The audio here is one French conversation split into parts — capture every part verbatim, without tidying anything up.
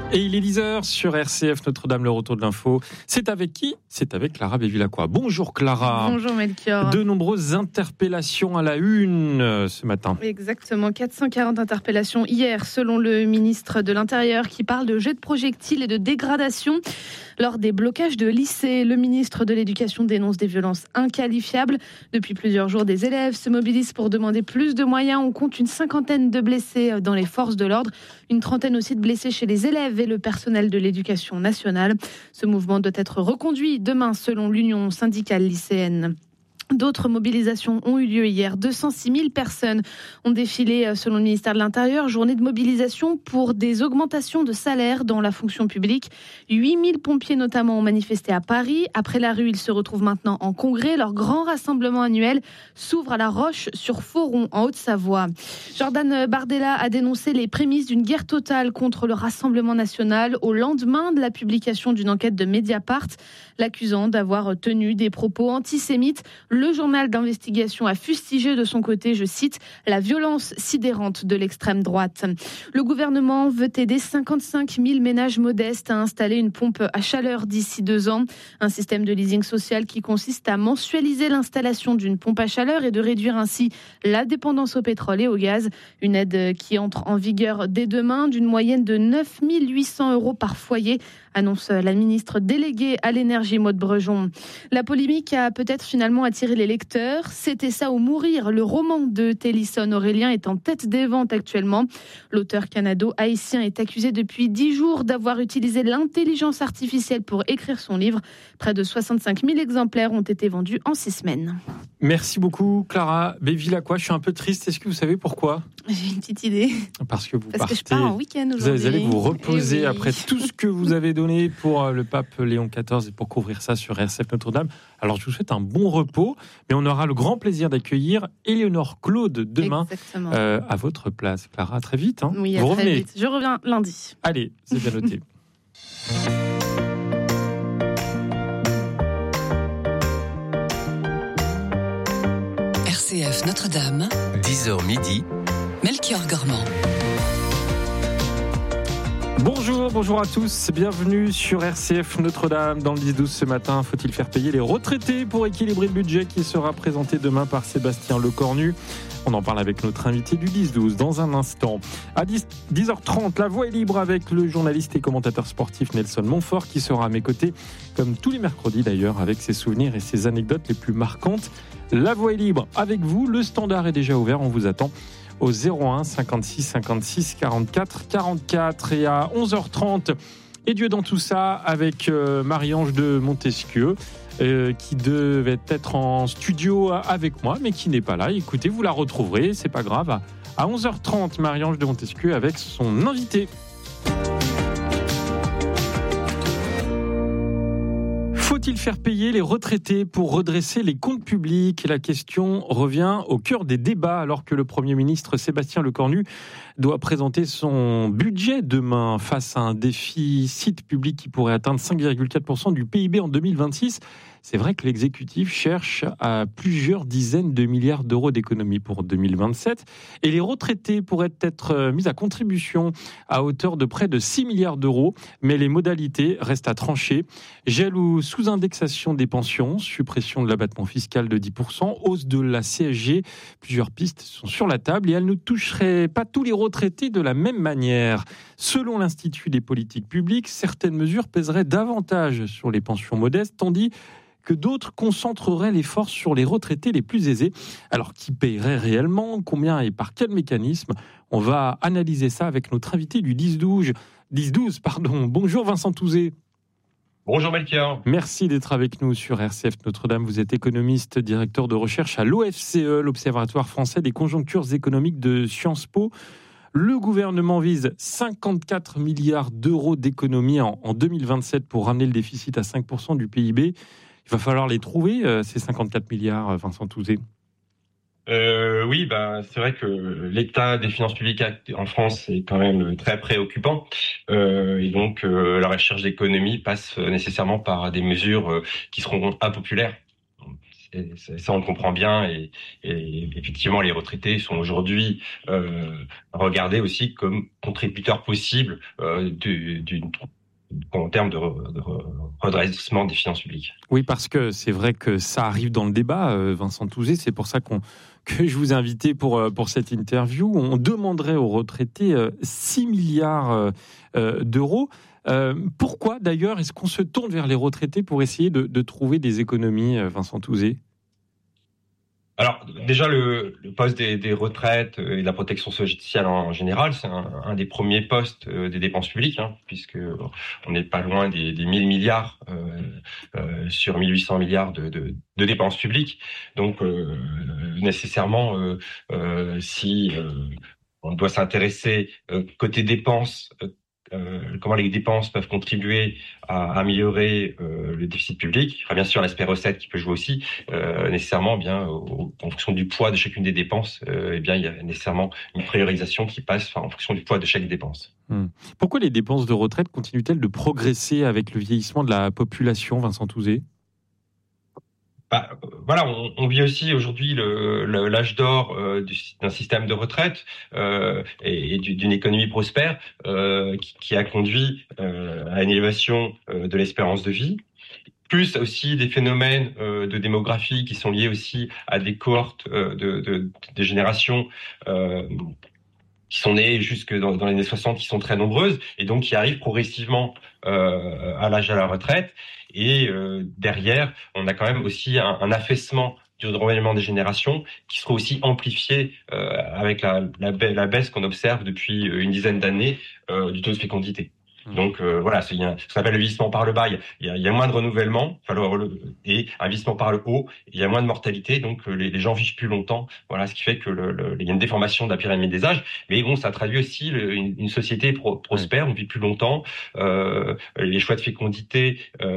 Et il est dix heures sur R C F Notre-Dame, le retour de l'info. C'est avec qui ? C'est avec Clara Bévilacqua. Bonjour Clara. Bonjour Melchior. De nombreuses interpellations à la une euh, ce matin. Exactement, quatre cent quarante interpellations hier selon le ministre de l'Intérieur qui parle de jets de projectiles et de dégradation. Lors des blocages de lycées, le ministre de l'Éducation dénonce des violences inqualifiables. Depuis plusieurs jours, des élèves se mobilisent pour demander plus de moyens. On compte une cinquantaine de blessés dans les forces de l'ordre, une trentaine aussi de blessés chez les élèves et le personnel de l'Éducation nationale. Ce mouvement doit être reconduit demain selon l'Union syndicale lycéenne. D'autres mobilisations ont eu lieu hier. deux cent six mille personnes ont défilé selon le ministère de l'Intérieur. Journée de mobilisation pour des augmentations de salaire dans la fonction publique. huit mille pompiers notamment ont manifesté à Paris. Après la rue, ils se retrouvent maintenant en congrès. Leur grand rassemblement annuel s'ouvre à La Roche-sur-Foron en Haute-Savoie. Jordan Bardella a dénoncé les prémices d'une guerre totale contre le Rassemblement national au lendemain de la publication d'une enquête de Mediapart, l'accusant d'avoir tenu des propos antisémites. Le journal d'investigation a fustigé de son côté, je cite, la violence sidérante de l'extrême droite. Le gouvernement veut aider cinquante-cinq mille ménages modestes à installer une pompe à chaleur d'ici deux ans. Un système de leasing social qui consiste à mensualiser l'installation d'une pompe à chaleur et de réduire ainsi la dépendance au pétrole et au gaz. Une aide qui entre en vigueur dès demain d'une moyenne de neuf mille huit cents euros par foyer, annonce la ministre déléguée à l'énergie Maud Brejon. La polémique a peut-être finalement attiré les lecteurs. C'était ça ou mourir. Le roman de Télisson Aurélien est en tête des ventes actuellement. L'auteur canado-haïtien est accusé depuis dix jours d'avoir utilisé l'intelligence artificielle pour écrire son livre. Près de soixante-cinq mille exemplaires ont été vendus en six semaines. Merci beaucoup Clara Bévilacqua. Je suis un peu triste. Est-ce que vous savez pourquoi ? J'ai une petite idée. Parce que vous Parce partez. que je pars en week-end aujourd'hui. Vous allez vous reposer Eh oui. après tout ce que vous avez donné pour le pape Léon quatorze et pour couvrir ça sur R C F Notre-Dame. Alors je vous souhaite un bon repos, mais on aura le grand plaisir d'accueillir Éléonore Claude demain euh, à votre place. Clara, à très vite. Hein. Oui, à vous très revenez. vite. Je reviens lundi. Allez, c'est bien noté. R C F Notre-Dame, dix heures midi, Melchior Gormand. Bonjour, bonjour à tous, bienvenue sur R C F Notre-Dame. Dans le dix douze ce matin, faut-il faire payer les retraités pour équilibrer le budget qui sera présenté demain par Sébastien Lecornu? On en parle avec notre invité du dix douze dans un instant. À dix heures trente, la voix est libre avec le journaliste et commentateur sportif Nelson Montfort qui sera à mes côtés, comme tous les mercredis d'ailleurs, avec ses souvenirs et ses anecdotes les plus marquantes. La voix est libre avec vous, le standard est déjà ouvert, on vous attend au zéro un cinquante-six cinquante-six quarante-quatre quarante-quatre. Et à onze heures trente, et Dieu dans tout ça avec euh, Marie-Ange de Montesquieu euh, qui devait être en studio avec moi mais qui n'est pas là. Écoutez, vous la retrouverez, c'est pas grave. À onze heures trente, Marie-Ange de Montesquieu avec son invité. Faut-il faire payer les retraités pour redresser les comptes publics ? La question revient au cœur des débats alors que le Premier ministre Sébastien Lecornu doit présenter son budget demain face à un déficit public qui pourrait atteindre cinq virgule quatre pour cent du P I B en deux mille vingt-six. C'est vrai que l'exécutif cherche à plusieurs dizaines de milliards d'euros d'économies pour deux mille vingt-sept et les retraités pourraient être mis à contribution à hauteur de près de six milliards d'euros, mais les modalités restent à trancher. Gel ou sous-indexation des pensions, suppression de l'abattement fiscal de dix pour cent, hausse de la C S G, plusieurs pistes sont sur la table et elles ne toucheraient pas tous les retraités de la même manière. Selon l'Institut des politiques publiques, certaines mesures pèseraient davantage sur les pensions modestes, tandis que d'autres concentreraient les forces sur les retraités les plus aisés. Alors, qui paierait réellement ? Combien et par quel mécanisme ? On va analyser ça avec notre invité du dix douze. dix douze, pardon. Bonjour Vincent Touzé. Bonjour Melchior. Merci d'être avec nous sur R C F Notre-Dame. Vous êtes économiste, directeur de recherche à l'O F C E, l'Observatoire français des conjonctures économiques de Sciences Po. Le gouvernement vise cinquante-quatre milliards d'euros d'économies en, en deux mille vingt-sept pour ramener le déficit à cinq pour cent du P I B. Il va falloir les trouver, euh, ces cinquante-quatre milliards, Vincent Touzé. Euh, oui, bah, c'est vrai que l'état des finances publiques en France est quand même très préoccupant. Euh, et donc, euh, la recherche d'économie passe nécessairement par des mesures euh, qui seront impopulaires. et ça, on le comprend bien. Et, et effectivement, les retraités sont aujourd'hui euh, regardés aussi comme contributeurs possibles euh, du, du, en termes de, de redressement des finances publiques. Oui, parce que c'est vrai que ça arrive dans le débat, Vincent Touzé. C'est pour ça qu'on, que je vous ai invité pour, pour cette interview. On demanderait aux retraités six milliards d'euros. Euh, pourquoi d'ailleurs est-ce qu'on se tourne vers les retraités pour essayer de, de trouver des économies, Vincent Touzé ? Alors déjà, le, le poste des, des retraites et de la protection sociale en général, c'est un, un des premiers postes des dépenses publiques, hein, puisque on n'est pas loin des, des mille milliards euh, euh, sur mille huit cents milliards de, de, de dépenses publiques. Donc euh, nécessairement, euh, euh, si euh, on doit s'intéresser euh, côté dépenses, euh, Euh, comment les dépenses peuvent contribuer à améliorer euh, le déficit public. Il y a bien sûr l'aspect recette qui peut jouer aussi. Euh, nécessairement, bien au, en fonction du poids de chacune des dépenses, euh, eh bien il y a nécessairement une priorisation qui passe enfin, en fonction du poids de chaque dépense. Hum. Pourquoi les dépenses de retraite continuent-elles de progresser avec le vieillissement de la population, Vincent Touzé ? Bah, voilà, on, on vit aussi aujourd'hui le, le, l'âge d'or euh, du, d'un système de retraite euh, et, et d'une économie prospère euh, qui, qui a conduit euh, à une élévation euh, de l'espérance de vie, plus aussi des phénomènes euh, de démographie qui sont liés aussi à des cohortes euh, de, de, de générations euh, qui sont nées jusque dans, dans les années soixante, qui sont très nombreuses, et donc qui arrivent progressivement euh, à l'âge de la retraite. Et euh, derrière, on a quand même aussi un, un affaissement du renouvellement des générations qui sera aussi amplifié euh, avec la, la, la baisse qu'on observe depuis une dizaine d'années euh, du taux de fécondité. Donc euh, voilà, c'est, il y a ce qu'on appelle le vieillissement par le bas. Il y a, il y a moins de renouvellement, enfin, le, et un vieillissement par le haut. Il y a moins de mortalité, donc les, les gens vivent plus longtemps. Voilà, ce qui fait que le, le, il y a une déformation de la pyramide des âges. Mais bon, ça traduit aussi le, une, une société pro, prospère. On vit plus longtemps. Euh, les choix de fécondité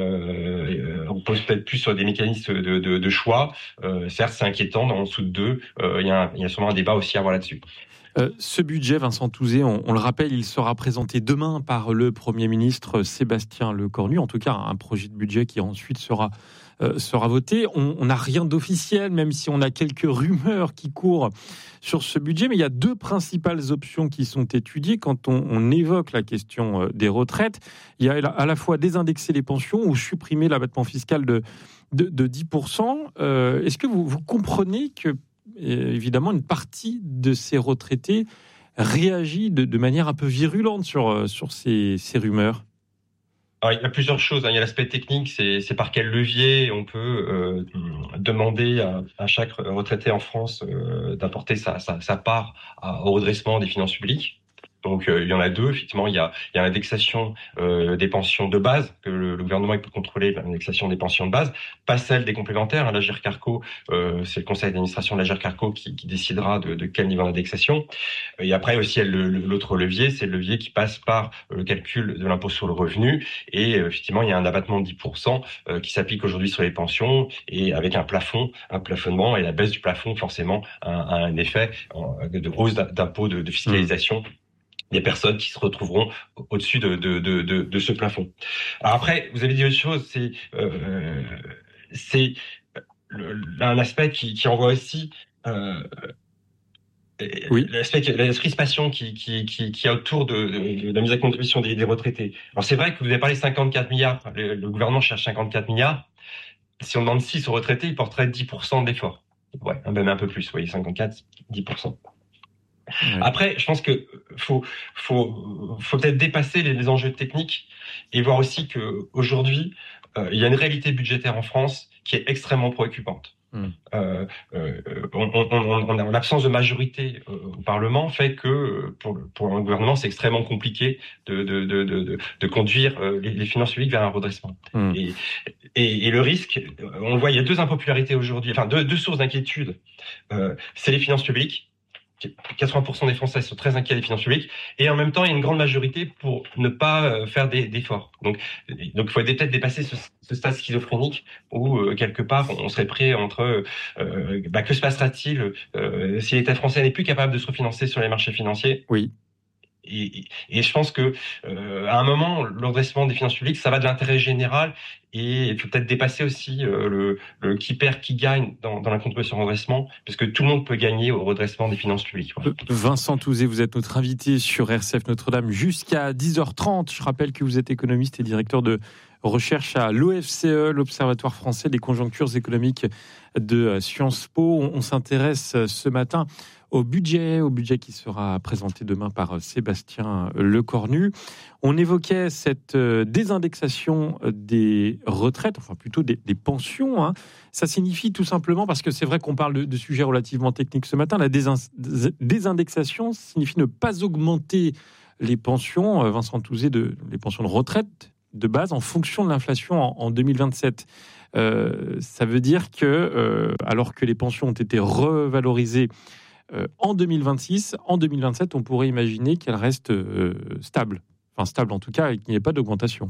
euh, on pose peut-être plus sur des mécanismes de, de, de choix. Euh, certes, c'est inquiétant. En dessous de deux, euh, il y a, un, il y a sûrement un débat aussi à avoir là-dessus. Euh, ce budget, Vincent Touzé, on, on le rappelle, il sera présenté demain par le Premier ministre Sébastien Lecornu. En tout cas, un projet de budget qui ensuite sera, euh, sera voté. On n'a rien d'officiel, même si on a quelques rumeurs qui courent sur ce budget. Mais il y a deux principales options qui sont étudiées quand on, on évoque la question des retraites. Il y a à la fois désindexer les pensions ou supprimer l'abattement fiscal de, de, de dix pour cent. Euh, est-ce que vous, vous comprenez que évidemment, une partie de ces retraités réagit de, de manière un peu virulente sur, sur ces, ces rumeurs? Alors, il y a plusieurs choses. Il y a l'aspect technique, c'est, c'est par quel levier on peut euh, demander à, à chaque retraité en France euh, d'apporter sa, sa, sa part à, au redressement des finances publiques. Donc euh, il y en a deux, effectivement, il y a, il y a l'indexation euh, des pensions de base, que le, le gouvernement peut contrôler, l'indexation des pensions de base, pas celle des complémentaires. Hein, l'Agirc-Arrco, euh, c'est le conseil d'administration de l'Agirc-Arrco qui, qui décidera de, de quel niveau d'indexation. Et après aussi, il y a le, l'autre levier, c'est le levier qui passe par le calcul de l'impôt sur le revenu. Et euh, effectivement, il y a un abattement de dix pour cent euh, qui s'applique aujourd'hui sur les pensions, et avec un plafond, un plafonnement, et la baisse du plafond, forcément, a, a un effet de hausse d'impôt de, de fiscalisation. Mmh. Des personnes qui se retrouveront au-dessus de, de, de, de, de ce plafond. Alors après, vous avez dit autre chose, c'est, euh, c'est le, un aspect qui, qui envoie aussi euh, oui. l'aspect, la crispation qui, qui, qui, qui est autour de, de, de la mise à contribution des, des retraités. Alors c'est vrai que vous avez parlé cinquante-quatre milliards, le, le gouvernement cherche cinquante-quatre milliards. Si on demande six aux retraités, ils porteraient dix pour cent d'efforts. Ouais, même un peu plus, vous voyez, cinquante-quatre, dix pour cent. Ouais. Après, je pense que faut faut faut peut-être dépasser les, les enjeux techniques et voir aussi que aujourd'hui euh, il y a une réalité budgétaire en France qui est extrêmement préoccupante. Mmh. Euh, euh, on, on, on, on a l'absence de majorité euh, au Parlement fait que pour le, pour un gouvernement c'est extrêmement compliqué de de de de, de conduire euh, les, les finances publiques vers un redressement. Mmh. Et, et et le risque, on le voit, il y a deux impopularités aujourd'hui, enfin deux deux sources d'inquiétude. Euh, c'est les finances publiques. quatre-vingts pour cent des Français sont très inquiets des finances publiques, et en même temps, il y a une grande majorité pour ne pas faire des, d'efforts. Donc, donc, il faut peut-être dépasser ce, ce stade schizophrénique où, euh, quelque part, on serait prêt entre euh, bah, que se passera-t-il euh, si l'État français n'est plus capable de se refinancer sur les marchés financiers? Oui. et, et je pense que euh, à un moment, le redressement des finances publiques, ça va de l'intérêt général et il faut peut-être dépasser aussi euh, le, le qui perd, qui gagne dans, dans la contribution au redressement, parce que tout le monde peut gagner au redressement des finances publiques. Voilà. Vincent Touzé, vous êtes notre invité sur R C F Notre-Dame jusqu'à dix heures trente. Je rappelle que vous êtes économiste et directeur de recherche à l'O F C E, l'Observatoire français des conjonctures économiques de Sciences Po. On, on s'intéresse ce matin au budget, au budget qui sera présenté demain par Sébastien Lecornu. On évoquait cette désindexation des retraites, enfin plutôt des, des pensions. Hein. Ça signifie tout simplement, parce que c'est vrai qu'on parle de, de sujets relativement techniques ce matin, la désindexation signifie ne pas augmenter les pensions, Vincent Touzé, de, les pensions de retraite de base en fonction de l'inflation en, en deux mille vingt-sept. Euh, ça veut dire que, euh, alors que les pensions ont été revalorisées euh, en deux mille vingt-six, en deux mille vingt-sept, on pourrait imaginer qu'elles restent euh, stables. Enfin, stables en tout cas, et qu'il n'y ait pas d'augmentation.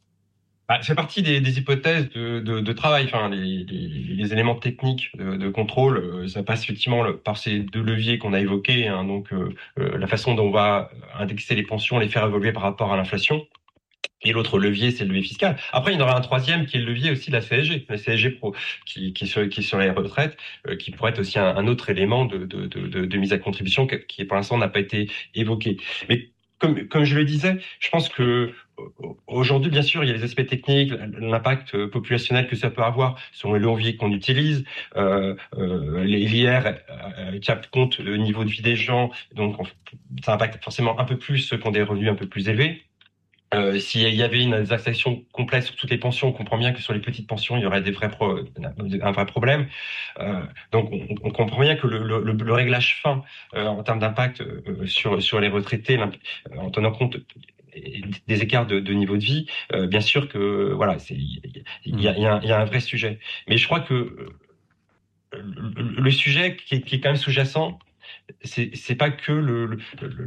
Bah, c'est partie des, des hypothèses de, de, de travail. Enfin, les, les, les éléments techniques de, de contrôle, euh, ça passe effectivement le, par ces deux leviers qu'on a évoqués. Hein, donc, euh, euh, la façon dont on va indexer les pensions, les faire évoluer par rapport à l'inflation. Et l'autre levier, c'est le levier fiscal. Après, il y en aura un troisième qui est le levier aussi de la C S G, la C S G pro, qui, qui, est, sur, qui est sur les retraites, euh, qui pourrait être aussi un, un autre élément de, de, de, de, de mise à contribution qui, pour l'instant, n'a pas été évoqué. Mais comme, comme je le disais, je pense que aujourd'hui, bien sûr, il y a les aspects techniques, l'impact populationnel que ça peut avoir sur les leviers qu'on utilise, euh, euh, l'I R euh, capte compte le niveau de vie des gens, donc ça impacte forcément un peu plus ceux qui ont des revenus un peu plus élevés. Euh, s'il y avait une indexation complète sur toutes les pensions, on comprend bien que sur les petites pensions, il y aurait des vrais pro- un vrai problème. Euh, donc, on, on comprend bien que le, le, le réglage fin euh, en termes d'impact euh, sur, sur les retraités, en tenant compte des écarts de, de niveau de vie, euh, bien sûr que voilà, c'est il y a, il y a, il y a un vrai sujet. Mais je crois que euh, le, le sujet qui est, qui est quand même sous-jacent, c'est c'est pas que le, le, le, le,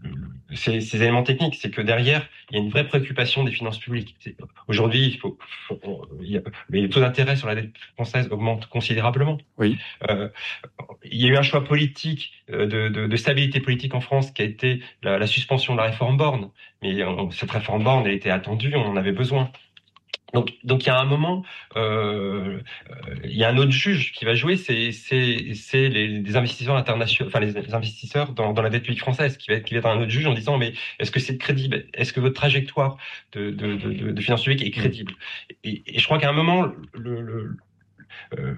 le ces, ces éléments techniques, c'est que derrière il y a une vraie préoccupation des finances publiques. C'est, aujourd'hui, il faut, faut il y a, les taux d'intérêt sur la dette française augmentent considérablement. Oui. Euh, il y a eu un choix politique de, de, de stabilité politique en France qui a été la, la suspension de la réforme Borne. Mais on, cette réforme Borne, elle était attendue, on en avait besoin. Donc, donc il y a un moment, euh, euh, il y a un autre juge qui va jouer, c'est, c'est, c'est les, les investisseurs internationaux, enfin les, les investisseurs dans, dans la dette publique française, qui va être, qui va être un autre juge en disant mais est-ce que c'est crédible, est-ce que votre trajectoire de, de, de, de finances publiques est crédible, et, et je crois qu'à un moment, le, le, euh,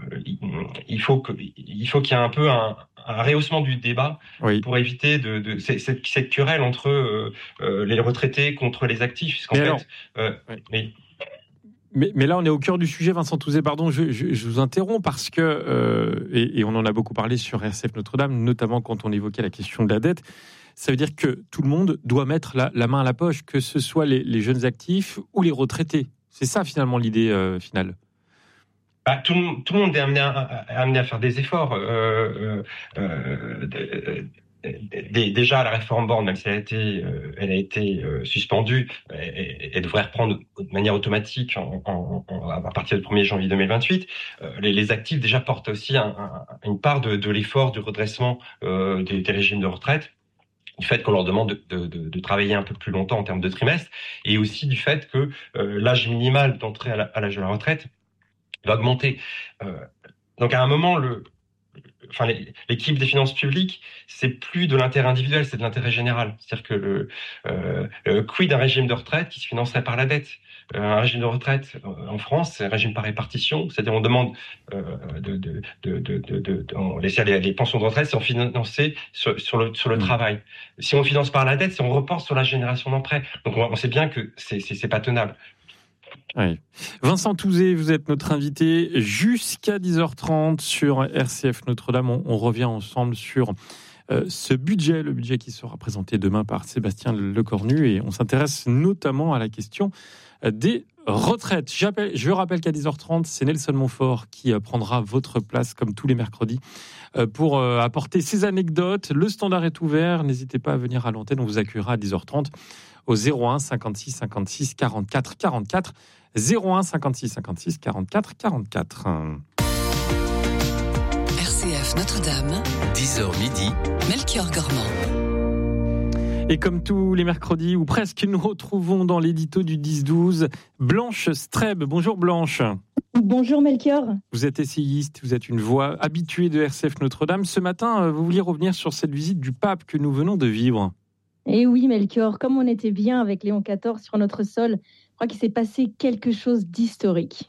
il faut que, il faut qu'il y ait un peu un, un rehaussement du débat oui. pour éviter de, de cette, cette querelle entre euh, euh, les retraités contre les actifs, puisqu'en mais fait, alors, euh, oui. mais, Mais, mais là, on est au cœur du sujet, Vincent Touzé. Pardon, je, je, je vous interromps parce que, euh, et, et on en a beaucoup parlé sur R C F Notre-Dame, notamment quand on évoquait la question de la dette. Ça veut dire que tout le monde doit mettre la, la main à la poche, que ce soit les, les jeunes actifs ou les retraités. C'est ça, finalement, l'idée euh, finale. Bah, tout, tout le monde est amené à, amené à faire des efforts. Euh, euh, euh, de, Déjà, la réforme Borne, même si elle a été, euh, elle a été euh, suspendue, elle, elle devrait reprendre de manière automatique en, en, en, à partir du premier janvier deux mille vingt-huit. Euh, les, les actifs déjà portent aussi un, un, une part de, de l'effort du redressement euh, des, des régimes de retraite, du fait qu'on leur demande de, de, de, de travailler un peu plus longtemps en termes de trimestre, et aussi du fait que euh, l'âge minimal d'entrée à, la, à l'âge de la retraite va augmenter. Euh, donc à un moment, le Enfin, l'équipe des finances publiques, c'est plus de l'intérêt individuel, c'est de l'intérêt général. C'est-à-dire que le euh, euh, quid d'un régime de retraite qui se financerait par la dette. Euh, un régime de retraite euh, en France, c'est un régime par répartition. C'est-à-dire on demande euh, de, de, de, de, de, de, de on laisse les, les pensions de retraite, c'est on financer sur, sur le sur le mmh. travail. Si on finance par la dette, c'est on reporte sur la génération d'après. Donc on, on sait bien que c'est c'est, c'est pas tenable. Oui. Vincent Touzé, vous êtes notre invité jusqu'à dix heures trente sur R C F Notre-Dame. On, on revient ensemble sur euh, ce budget, le budget qui sera présenté demain par Sébastien Lecornu, et on s'intéresse notamment à la question des retraites. J'appelle, je rappelle qu'à dix heures trente, c'est Nelson Montfort qui prendra votre place comme tous les mercredis pour apporter ses anecdotes. Le standard est ouvert, n'hésitez pas à venir à l'antenne, on vous accueillera à dix heures trente au zéro un cinquante-six cinquante-six quarante-quatre quarante-quatre, zéro un cinquante-six cinquante-six quarante-quatre quarante-quatre. R C F Notre-Dame, dix heures midi, Melchior Gormand. Et comme tous les mercredis, ou presque, nous retrouvons dans l'édito du dix douze Blanche Streb. Bonjour Blanche. Bonjour Melchior. Vous êtes essayiste, vous êtes une voix habituée de R C F Notre-Dame. Ce matin, vous vouliez revenir sur cette visite du pape que nous venons de vivre. Et oui Melchior, comme on était bien avec Léon quatorze sur notre sol, je crois qu'il s'est passé quelque chose d'historique.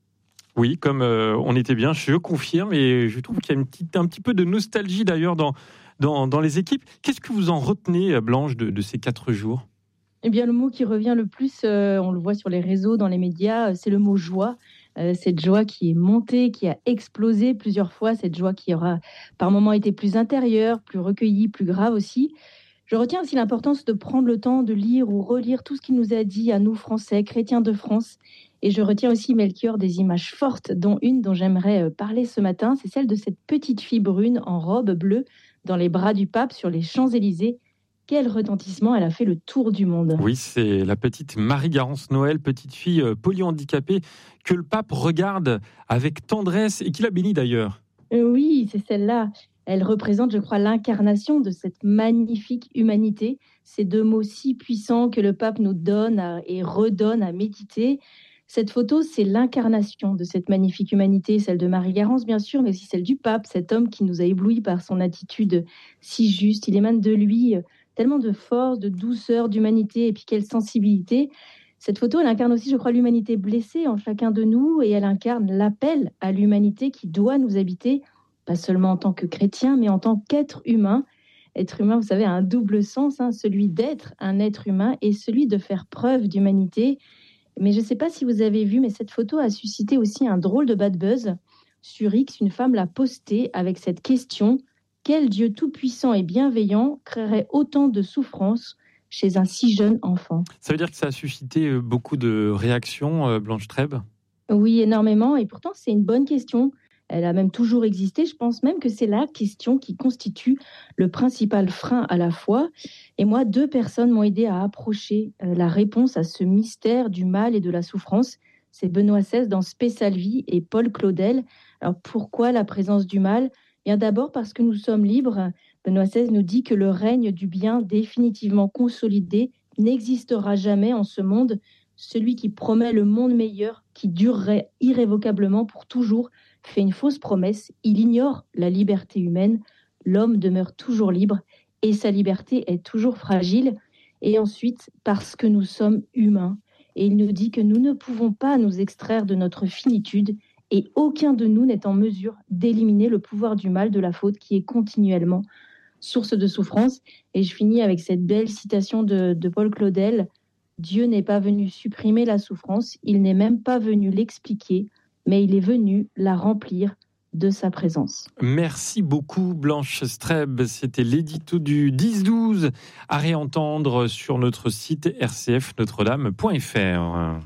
Oui, comme euh, on était bien, je confirme, et je trouve qu'il y a une petite, un petit peu de nostalgie d'ailleurs dans, dans, dans les équipes. Qu'est-ce que vous en retenez, Blanche, de, de ces quatre jours ? Eh bien, le mot qui revient le plus, euh, on le voit sur les réseaux, dans les médias, c'est le mot joie. Euh, cette joie qui est montée, qui a explosé plusieurs fois, cette joie qui aura par moments été plus intérieure, plus recueillie, plus grave aussi. Je retiens aussi l'importance de prendre le temps de lire ou relire tout ce qu'il nous a dit à nous, Français, chrétiens de France. Et je retiens aussi, Melchior, des images fortes, dont une dont j'aimerais parler ce matin, c'est celle de cette petite fille brune en robe bleue dans les bras du pape sur les Champs-Élysées. Quel retentissement, elle a fait le tour du monde. Oui, c'est la petite Marie-Garance Noël, petite fille polyhandicapée, que le pape regarde avec tendresse et qu'il a béni d'ailleurs. Oui, c'est celle-là. Elle représente, je crois, l'incarnation de cette magnifique humanité. Ces deux mots si puissants que le pape nous donne à, et redonne à méditer. Cette photo, c'est l'incarnation de cette magnifique humanité, celle de Marie-Garance, bien sûr, mais aussi celle du pape, cet homme qui nous a éblouis par son attitude si juste. Il émane de lui tellement de force, de douceur, d'humanité, et puis quelle sensibilité. Cette photo, elle incarne aussi, je crois, l'humanité blessée en chacun de nous, et elle incarne l'appel à l'humanité qui doit nous habiter, pas seulement en tant que chrétien, mais en tant qu'être humain. Être humain, vous savez, a un double sens, hein, celui d'être un être humain et celui de faire preuve d'humanité. Mais je ne sais pas si vous avez vu, mais cette photo a suscité aussi un drôle de bad buzz. Sur X, une femme l'a postée avec cette question: quel Dieu tout-puissant et bienveillant créerait autant de souffrance chez un si jeune enfant ? Ça veut dire que ça a suscité beaucoup de réactions, Blanche Streb ? Oui, énormément. Et pourtant, c'est une bonne question. Elle a même toujours existé. Je pense même que c'est la question qui constitue le principal frein à la foi. Et moi, deux personnes m'ont aidé à approcher la réponse à ce mystère du mal et de la souffrance. C'est Benoît seize dans Spé Salvi et Paul Claudel. Alors pourquoi la présence du mal ? Bien d'abord parce que nous sommes libres. Benoît seize nous dit que le règne du bien définitivement consolidé n'existera jamais en ce monde. Celui qui promet le monde meilleur, qui durerait irrévocablement pour toujours, fait une fausse promesse. Il ignore la liberté humaine. L'homme demeure toujours libre et sa liberté est toujours fragile. Et ensuite, parce que nous sommes humains. Et il nous dit que nous ne pouvons pas nous extraire de notre finitude et aucun de nous n'est en mesure d'éliminer le pouvoir du mal, de la faute qui est continuellement source de souffrance. Et je finis avec cette belle citation de, de Paul Claudel. Dieu n'est pas venu supprimer la souffrance, il n'est même pas venu l'expliquer, mais il est venu la remplir de sa présence. Merci beaucoup Blanche Streb, c'était l'édito du dix douze à réentendre sur notre site r c f notre dame point f r.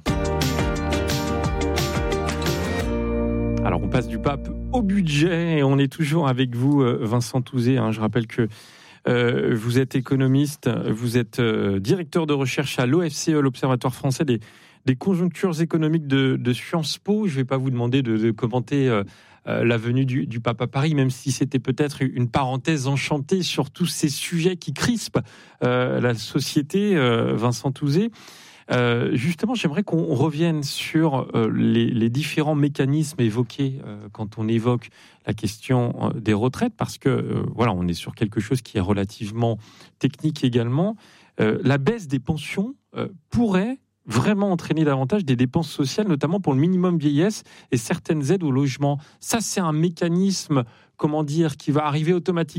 Alors on passe du pape au budget et on est toujours avec vous Vincent Touzé. Je rappelle que Euh, vous êtes économiste, vous êtes euh, directeur de recherche à l'O F C E, l'Observatoire français des, des conjonctures économiques de, de Sciences Po. Je ne vais pas vous demander de, de commenter euh, euh, la venue du, du pape à Paris, même si c'était peut-être une parenthèse enchantée sur tous ces sujets qui crispent euh, la société, euh, Vincent Touzé. Euh, justement, j'aimerais qu'on revienne sur euh, les, les différents mécanismes évoqués euh, quand on évoque la question euh, des retraites, parce que euh, voilà, on est sur quelque chose qui est relativement technique également. Euh, la baisse des pensions euh, pourrait vraiment entraîner davantage des dépenses sociales, notamment pour le minimum vieillesse et certaines aides au logement. Ça, c'est un mécanisme, comment dire, qui va arriver automatiquement ?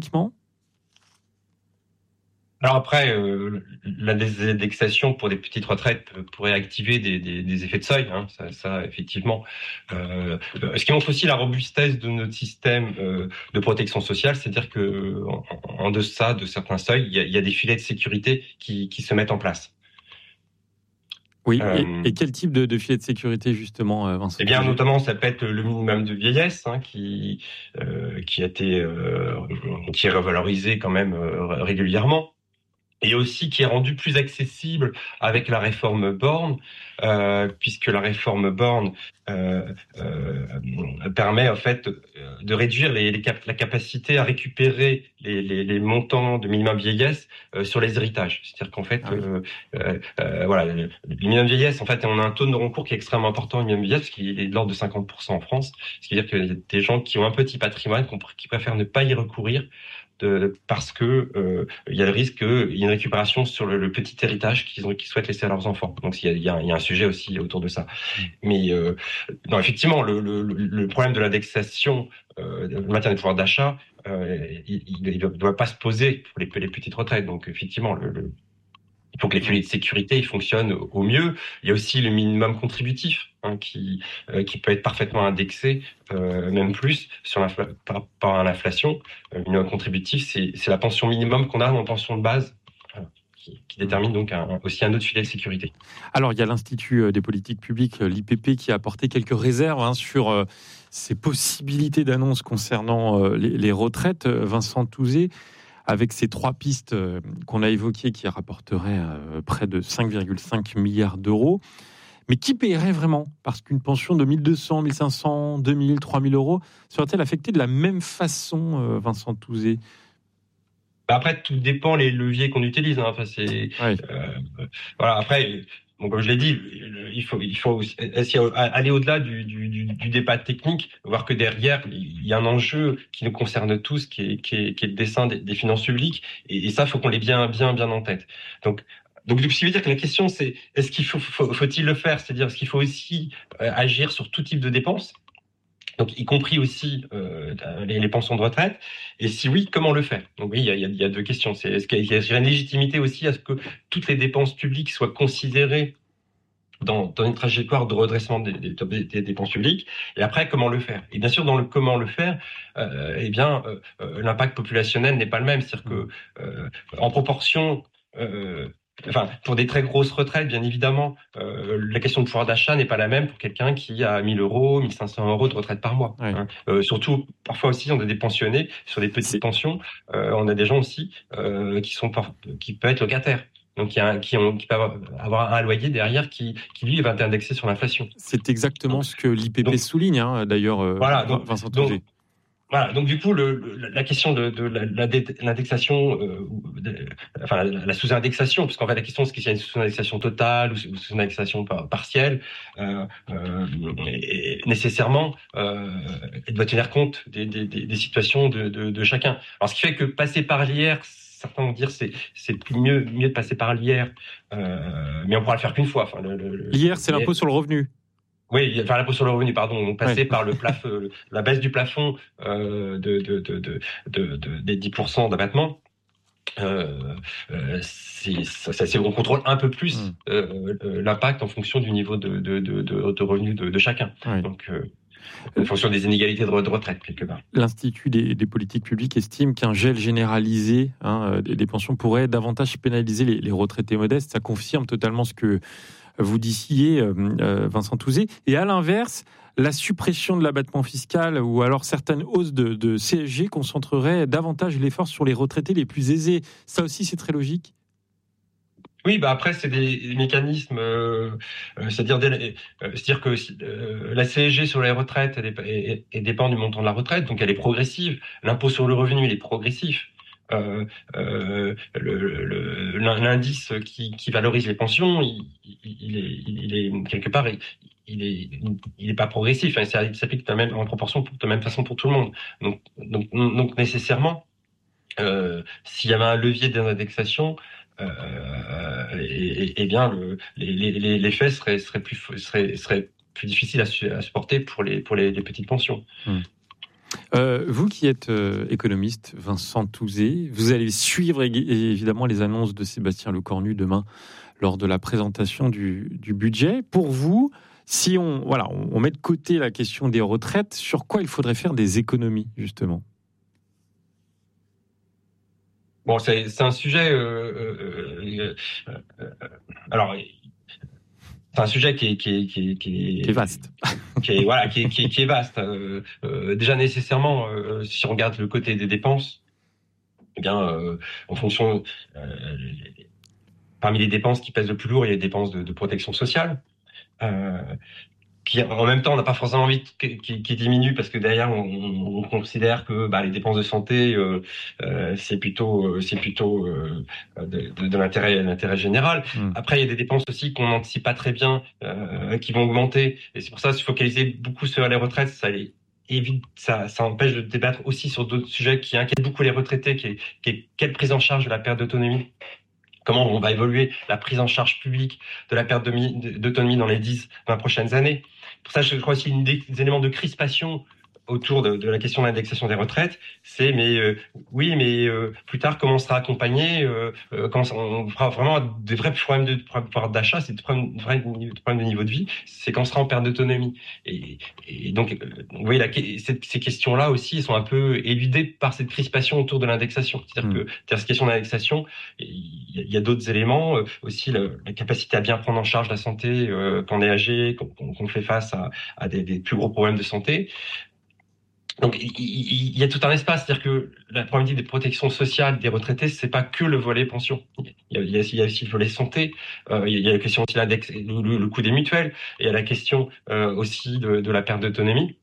Alors après, euh, la désindexation pour des petites retraites pourrait activer des, des, des effets de seuil, hein, ça, ça effectivement. Euh, ce qui montre aussi la robustesse de notre système euh, de protection sociale, c'est-à-dire que en, en deçà de certains seuils, il y a, il y a des filets de sécurité qui, qui se mettent en place. Oui, euh, et, et quel type de, de filet de sécurité justement, Vincent ? Eh bien, notamment, ça peut être le minimum de vieillesse, hein, qui euh, qui a été euh, qui est revalorisé quand même euh, régulièrement. et aussi qui est rendu plus accessible avec la réforme Borne, euh, puisque la réforme Borne euh, euh, permet en fait de réduire les, les cap- la capacité à récupérer les, les, les montants de minimum vieillesse euh, sur les héritages. C'est-à-dire qu'en fait, ah oui. euh, euh, euh, voilà, le, le minimum vieillesse, en fait, on a un taux de non-recours qui est extrêmement important au minimum vieillesse, parce qu'il est de l'ordre de cinquante pour cent en France. Ce qui veut dire qu'il y a des gens qui ont un petit patrimoine, qui préfèrent ne pas y recourir. De, parce que euh, il y a le risque qu'il y ait une récupération sur le, le petit héritage qu'ils, ont, qu'ils souhaitent laisser à leurs enfants. Donc il y a, il y a, il y a un sujet aussi autour de ça. Mmh. Mais euh, non, effectivement, le, le, le problème de l'indexation, euh, le maintien des pouvoirs d'achat, euh, il ne doit pas se poser pour les, les petites retraites. Donc effectivement, le, le, il faut que les filets de sécurité ils fonctionnent au mieux. Il y a aussi le minimum contributif hein, qui euh, qui peut être parfaitement indexé, euh, même plus sur l'infla- par rapport à l'inflation. Le minimum contributif, c'est c'est la pension minimum qu'on a en pension de base, euh, qui, qui détermine donc un, aussi un autre filet de sécurité. Alors il y a l'Institut des politiques publiques, l'I P P, qui a apporté quelques réserves hein, sur euh, ces possibilités d'annonce concernant euh, les, les retraites. Vincent Touzé, avec ces trois pistes qu'on a évoquées qui rapporteraient près de cinq virgule cinq milliards d'euros. Mais qui paierait vraiment ? Parce qu'une pension de mille deux cents, mille cinq cents, deux mille, trois mille euros serait-elle affectée de la même façon, Vincent Touzé ? Après, tout dépend les leviers qu'on utilise. Hein. Enfin, c'est, oui. euh, voilà, après... Bon, comme je l'ai dit, il faut, il faut aller au-delà du, du, du, du débat technique, voir que derrière, il y a un enjeu qui nous concerne tous, qui est, qui est, qui est le dessin des, des finances publiques, et, et ça, il faut qu'on l'ait bien, bien, bien en tête. Donc, donc, ce qui veut dire que la question, c'est est-ce qu'il faut, faut, faut-il le faire ? C'est-à-dire, est-ce qu'il faut aussi euh, agir sur tout type de dépenses ? Donc, y compris aussi euh, les, les pensions de retraite. Et si oui, comment le faire ? Donc oui, il y a, il y a deux questions. C'est, est-ce qu'il y a une légitimité aussi à ce que toutes les dépenses publiques soient considérées dans, dans une trajectoire de redressement des, des, des, des dépenses publiques ? Et après, comment le faire ? Et bien sûr, dans le comment le faire, euh, eh bien, euh, l'impact populationnel n'est pas le même. C'est-à-dire que, euh, en proportion... Euh, Enfin, pour des très grosses retraites, bien évidemment, euh, la question de pouvoir d'achat n'est pas la même pour quelqu'un qui a mille euros, mille cinq cents euros de retraite par mois. Ouais. Hein. Euh, surtout, parfois aussi, on a des pensionnés sur des petites C'est... pensions. Euh, on a des gens aussi euh, qui sont par... qui peuvent être locataires. Donc, qui, a, qui, ont, qui peuvent avoir un loyer derrière qui, qui lui, va être indexé sur l'inflation. C'est exactement donc, ce que l'I P P donc, souligne, hein, d'ailleurs, euh, voilà, donc, Vincent Touzé. Voilà, donc du coup, le, le, la question de, de la, la dé, l'indexation, euh, de, enfin la, la sous-indexation, parce qu'en fait la question c'est qu'il y a une sous-indexation totale ou une sous-indexation par, partielle, euh, euh, et, et nécessairement, euh, elle doit tenir compte des, des, des situations de, de, de chacun. Alors ce qui fait que passer par l'I R, certains vont dire c'est c'est mieux mieux de passer par l'I R, euh, mais on pourra le faire qu'une fois. Enfin, le, le, l'I R, c'est l'impôt sur le revenu. Oui, enfin l'impôt sur le revenu, pardon. On passait ouais. par le plafond, la baisse du plafond euh, de, de, de, de, de, de, des dix pour cent d'abattement. Euh, euh, c'est, ça, c'est, on contrôle un peu plus mmh. euh, l'impact en fonction du niveau de, de, de, de, de revenus de, de chacun. Ouais. Donc, euh, en fonction des inégalités de retraite, quelque part. L'Institut des, des politiques publiques estime qu'un gel généralisé hein, des, des pensions pourrait davantage pénaliser les, les retraités modestes. Ça confirme totalement ce que vous disiez, euh, Vincent Touzé. Et à l'inverse, la suppression de l'abattement fiscal ou alors certaines hausses de, de C S G concentreraient davantage l'effort sur les retraités les plus aisés. Ça aussi, c'est très logique. Oui, bah après c'est des, des mécanismes, euh, euh, c'est-à-dire, des, euh, c'est-à-dire que euh, la C S G sur les retraites, elle, est, elle, elle dépend du montant de la retraite, donc elle est progressive. L'impôt sur le revenu, il est progressif. Euh, euh, le, le, l'indice qui, qui valorise les pensions, il, il, est, il est quelque part, il, il est, il est pas progressif. Hein, il s'applique de la même en proportion, de la même façon pour tout le monde. Donc, donc, donc nécessairement, euh, s'il y avait un levier d'indexation, euh, et, et, et bien le, les, les, les faits seraient, seraient plus, seraient, seraient plus difficiles à, su, à supporter pour les, pour les, les petites pensions. Mmh. Euh, vous qui êtes euh, économiste, Vincent Touzé, vous allez suivre évidemment les annonces de Sébastien Lecornu demain lors de la présentation du, du budget. Pour vous, si on, voilà, on, on met de côté la question des retraites, sur quoi il faudrait faire des économies, justement ? Bon, c'est, c'est un sujet... Euh, euh, euh, euh, alors... C'est un sujet qui est qui est qui est, qui est, qui est vaste, qui est voilà qui est qui est, qui est vaste. Euh, euh, déjà nécessairement, euh, si on regarde le côté des dépenses, bien, euh, en fonction, euh, parmi les dépenses qui pèsent le plus lourd, il y a les dépenses de, de protection sociale. Euh, qui en même temps on n'a pas forcément envie qui, qui, qui diminue parce que derrière on, on considère que bah, les dépenses de santé euh, euh, c'est plutôt c'est plutôt euh, de, de, de l'intérêt l'intérêt général. Mmh. Après il y a des dépenses aussi qu'on n'anticipe pas très bien euh, qui vont augmenter et c'est pour ça se focaliser beaucoup sur les retraites ça les évite ça ça empêche de débattre aussi sur d'autres sujets qui inquiètent beaucoup les retraités qui est, qui est quelle prise en charge de la perte d'autonomie. Comment on va évoluer la prise en charge publique de la perte d'autonomie dans les dix, vingt prochaines années. Pour ça, je crois aussi une des éléments de crispation autour de, de la question de l'indexation des retraites, c'est mais euh, oui, mais euh, plus tard comment on sera accompagné, euh, euh, quand on fera vraiment des vrais problèmes de pouvoir d'achat, c'est des problèmes, vrais problèmes de niveau de vie, c'est quand on sera en perte d'autonomie. Et, et donc, euh, vous voyez, la, cette, ces questions-là aussi sont un peu éludées par cette crispation autour de l'indexation. C'est-à-dire mmh. que c'est-à-dire cette question d'indexation, il y a, y a d'autres éléments, euh, aussi la, la capacité à bien prendre en charge la santé euh, quand on est âgé, qu'on, qu'on fait face à, à des, des plus gros problèmes de santé. Donc il, il, il y a tout un espace, c'est-à-dire que la problématique des protections sociales des retraités, c'est pas que le volet pension. Il y a, il y a, il y a aussi le volet santé, euh, il y a la question aussi l'index, le, le, le coût des mutuelles, et il y a la question euh, aussi de, de la perte d'autonomie.